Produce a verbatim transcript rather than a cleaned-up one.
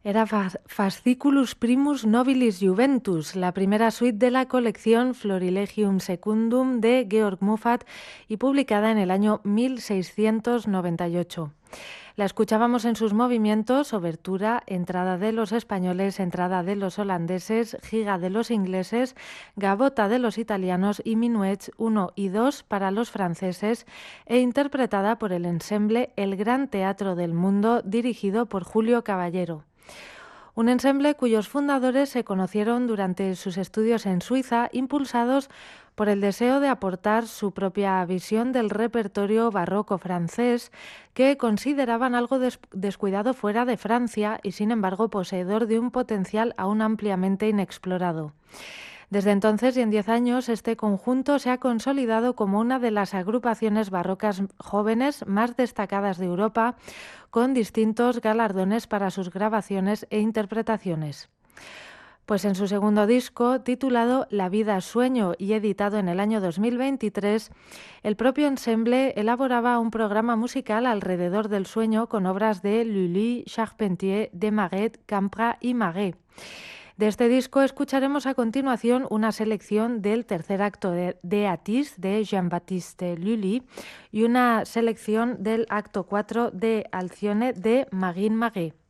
Era Fas- Fasciculus Primus Nobilis Juventus, la primera suite de la colección Florilegium Secundum de Georg Muffat y publicada en el año mil seiscientos noventa y ocho. La escuchábamos en sus movimientos: obertura, entrada de los españoles, entrada de los holandeses, giga de los ingleses, gavota de los italianos y minuets uno y dos para los franceses, e interpretada por el ensemble El Gran Teatro del Mundo, dirigido por Julio Caballero. Un ensemble cuyos fundadores se conocieron durante sus estudios en Suiza, impulsados por el deseo de aportar su propia visión del repertorio barroco francés, que consideraban algo des- descuidado fuera de Francia y, sin embargo, poseedor de un potencial aún ampliamente inexplorado. Desde entonces y en diez años, este conjunto se ha consolidado como una de las agrupaciones barrocas jóvenes más destacadas de Europa, con distintos galardones para sus grabaciones e interpretaciones. Pues en su segundo disco, titulado La vida sueño y editado en el año dos mil veintitrés, el propio ensemble elaboraba un programa musical alrededor del sueño con obras de Lully, Charpentier, Desmarets, Campra y Maguet. De este disco escucharemos a continuación una selección del tercer acto de, de Atis, de Jean-Baptiste Lully, y una selección del acto cuatro de Alcione, de Magin Maguet.